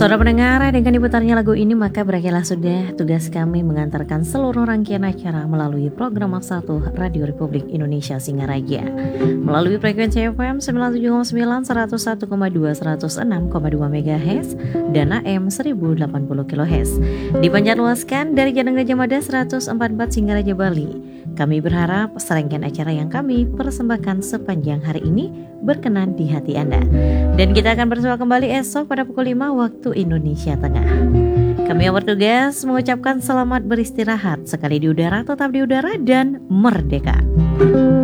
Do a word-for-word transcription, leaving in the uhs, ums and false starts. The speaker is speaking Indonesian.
Saudara pendengar, dengan diputarnya lagu ini maka berakhirlah sudah tugas kami mengantarkan seluruh rangkaian acara melalui program Maksa satu Radio Republik Indonesia Singaraja. Melalui frekuensi F M sembilan puluh tujuh koma sembilan, seratus satu koma dua, seratus enam koma dua MHz dan A M seribu delapan puluh kilohertz. Dipanjatluaskan dari Jateng Gajah Mada seratus empat puluh empat Singaraja Bali. Kami berharap serangkaian acara yang kami persembahkan sepanjang hari ini berkenan di hati Anda. Dan kita akan bersua kembali esok pada pukul lima waktu Indonesia Tengah. Kami yang bertugas mengucapkan selamat beristirahat, sekali di udara tetap di udara dan merdeka.